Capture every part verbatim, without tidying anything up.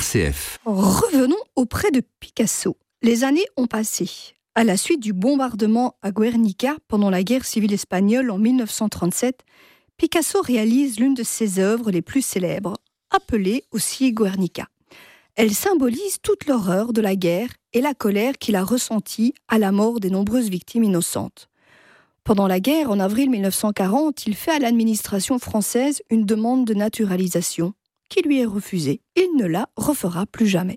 C F. Revenons auprès de Picasso. Les années ont passé. À la suite du bombardement à Guernica pendant la guerre civile espagnole en mille neuf cent trente-sept, Picasso réalise l'une de ses œuvres les plus célèbres, appelée aussi Guernica. Elle symbolise toute l'horreur de la guerre et la colère qu'il a ressentie à la mort des nombreuses victimes innocentes. Pendant la guerre, en avril mille neuf cent quarante, il fait à l'administration française une demande de naturalisation qui lui est refusée. Il ne la refera plus jamais.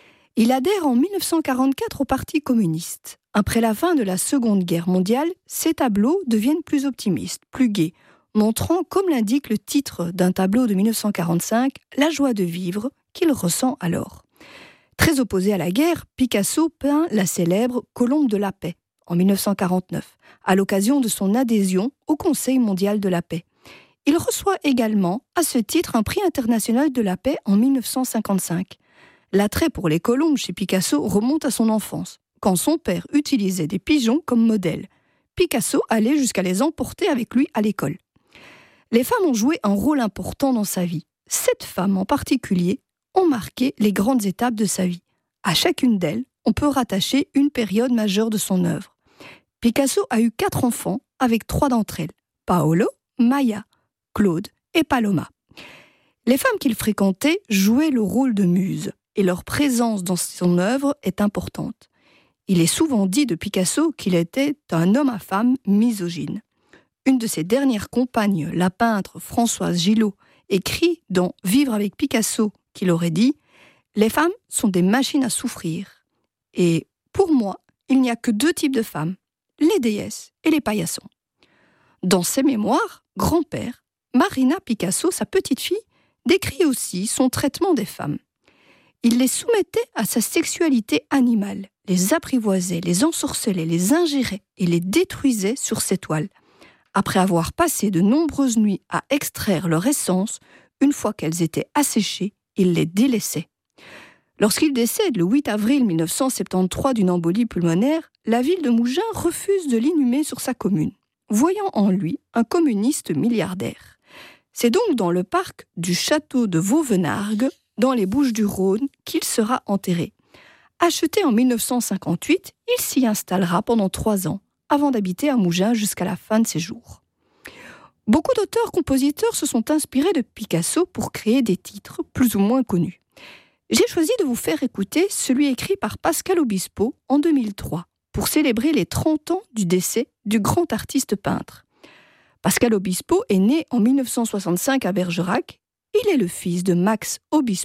Il adhère en mille neuf cent quarante-quatre au Parti communiste. Après la fin de la Seconde Guerre mondiale, ses tableaux deviennent plus optimistes, plus gais, montrant, comme l'indique le titre d'un tableau de mille neuf cent quarante-cinq, la joie de vivre qu'il ressent alors. Très opposé à la guerre, Picasso peint la célèbre Colombe de la paix en mille neuf cent quarante-neuf, à l'occasion de son adhésion au Conseil mondial de la paix. Il reçoit également, à ce titre, un prix international de la paix en mille neuf cent cinquante-cinq. L'attrait pour les colombes chez Picasso remonte à son enfance, quand son père utilisait des pigeons comme modèle. Picasso allait jusqu'à les emporter avec lui à l'école. Les femmes ont joué un rôle important dans sa vie. Sept femmes en particulier ont marqué les grandes étapes de sa vie. À chacune d'elles, on peut rattacher une période majeure de son œuvre. Picasso a eu quatre enfants avec trois d'entre elles, Paolo, Maya, Claude et Paloma. Les femmes qu'il fréquentait jouaient le rôle de muses, et leur présence dans son œuvre est importante. Il est souvent dit de Picasso qu'il était un homme à femme misogyne. Une de ses dernières compagnes, la peintre Françoise Gillot, écrit dans « Vivre avec Picasso » qu'il aurait dit « Les femmes sont des machines à souffrir. Et pour moi, il n'y a que deux types de femmes, les déesses et les paillassons. » Dans ses mémoires, Grand-père, Marina Picasso, sa petite-fille, décrit aussi son traitement des femmes. Il les soumettait à sa sexualité animale, les apprivoisait, les ensorcelait, les ingérait et les détruisait sur ses toiles. Après avoir passé de nombreuses nuits à extraire leur essence, une fois qu'elles étaient asséchées, il les délaissait. Lorsqu'il décède le huit avril mille neuf cent soixante-treize d'une embolie pulmonaire, la ville de Mougins refuse de l'inhumer sur sa commune, voyant en lui un communiste milliardaire. C'est donc dans le parc du château de Vauvenargues, dans les Bouches-du-Rhône, qu'il sera enterré. Acheté en mille neuf cent cinquante-huit, il s'y installera pendant trois ans, avant d'habiter à Mougins jusqu'à la fin de ses jours. Beaucoup d'auteurs-compositeurs se sont inspirés de Picasso pour créer des titres plus ou moins connus. J'ai choisi de vous faire écouter celui écrit par Pascal Obispo en deux mille trois, pour célébrer les trente ans du décès du grand artiste peintre. Pascal Obispo est né en mille neuf cent soixante-cinq à Bergerac. Il est le fils de Max Obispo